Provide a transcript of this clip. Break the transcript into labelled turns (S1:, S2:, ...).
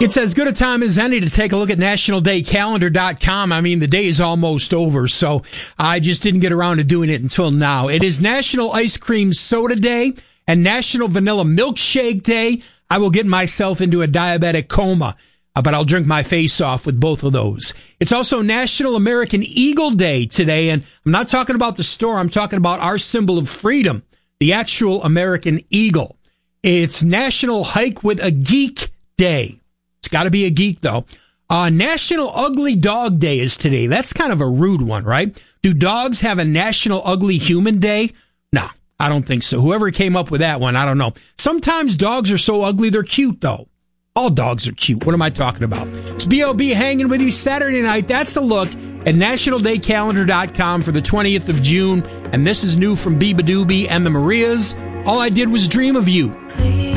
S1: It's as good a time as any to take a look at nationaldaycalendar.com. I mean, the day is almost over, so I just didn't get around to doing it until now. It is National Ice Cream Soda Day and National Vanilla Milkshake Day. I will get myself into a diabetic coma, but I'll drink my face off with both of those. It's also National American Eagle Day today, and I'm not talking about the store. I'm talking about our symbol of freedom, the actual American eagle. It's National Hike with a Geek Day. It's got to be a geek, though. National Ugly Dog Day is today. That's kind of a rude one, right? Do dogs have a National Ugly Human Day? No, I don't think so. Whoever came up with that one, I don't know. Sometimes dogs are so ugly, they're cute, though. All dogs are cute. What am I talking about? It's B.O.B. hanging with you Saturday night. That's a look at nationaldaycalendar.com for the 20th of June. And this is new from Biba Doobie and the Marias. All I Did Was Dream of You.